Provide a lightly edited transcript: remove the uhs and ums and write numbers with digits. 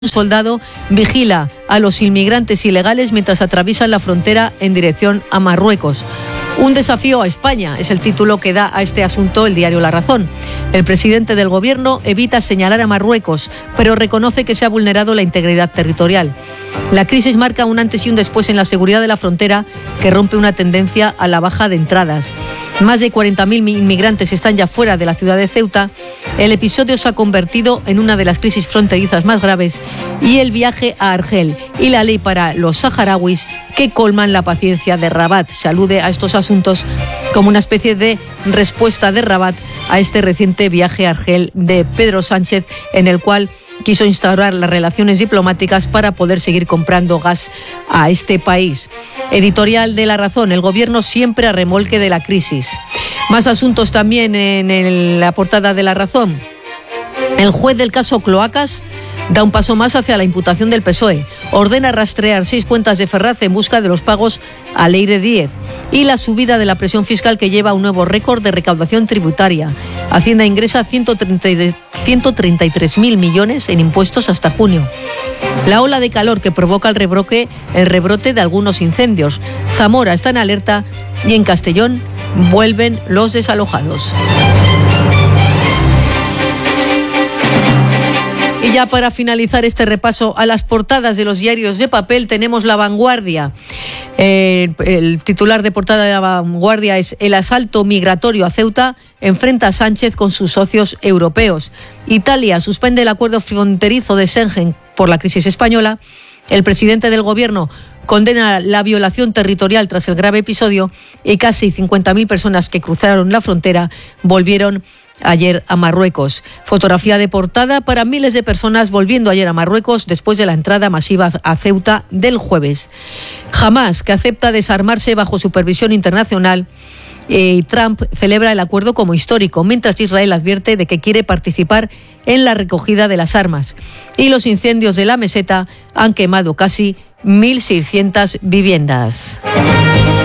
Un soldado vigila a los inmigrantes ilegales mientras atraviesan la frontera en dirección a Marruecos. Un desafío a España es el título que da a este asunto el diario La Razón. El presidente del gobierno evita señalar a Marruecos, pero reconoce que se ha vulnerado la integridad territorial. La crisis marca un antes y un después en la seguridad de la frontera, que rompe una tendencia a la baja de entradas. Más de 40.000 inmigrantes están ya fuera de la ciudad de Ceuta. El episodio se ha convertido en una de las crisis fronterizas más graves, y el viaje a Argel y la ley para los saharauis que colman la paciencia de Rabat. Se alude a estos asuntos como una especie de respuesta de Rabat a este reciente viaje a Argel de Pedro Sánchez, en el cual quiso instaurar las relaciones diplomáticas para poder seguir comprando gas a este país. Editorial de La Razón: el gobierno siempre a remolque de la crisis. Más asuntos también en la portada de La Razón. El juez del caso Cloacas da un paso más hacia la imputación del PSOE. Ordena rastrear 6 cuentas de Ferraz en busca de los pagos a Leire Díez. Y la subida de la presión fiscal, que lleva a un nuevo récord de recaudación tributaria. Hacienda ingresa 133.000 millones en impuestos hasta junio. La ola de calor que provoca el rebrote de algunos incendios. Zamora está en alerta y en Castellón vuelven los desalojados. Y ya para finalizar este repaso a las portadas de los diarios de papel, tenemos La Vanguardia. El titular de portada de La Vanguardia es: el asalto migratorio a Ceuta enfrenta a Sánchez con sus socios europeos. Italia suspende el acuerdo fronterizo de Schengen por la crisis española. El presidente del gobierno condena la violación territorial tras el grave episodio, y casi 50.000 personas que cruzaron la frontera volvieron ayer a Marruecos. Fotografía de portada para miles de personas volviendo ayer a Marruecos después de la entrada masiva a Ceuta del jueves. Hamás, que acepta desarmarse bajo supervisión internacional. Trump celebra el acuerdo como histórico, mientras Israel advierte de que quiere participar en la recogida de las armas. Y los incendios de la meseta han quemado casi 1.600 viviendas.